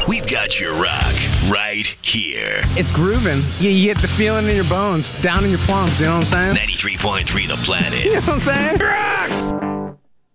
We've got your rock right here. It's grooving. You get the feeling in your bones, down in your plums, you know what I'm saying? 93.3 The Planet. You know what I'm saying? Rocks!